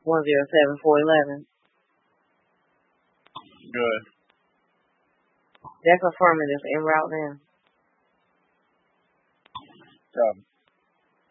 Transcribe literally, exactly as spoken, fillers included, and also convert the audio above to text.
one zero seven four eleven. Good. That's affirmative en route now. Copy.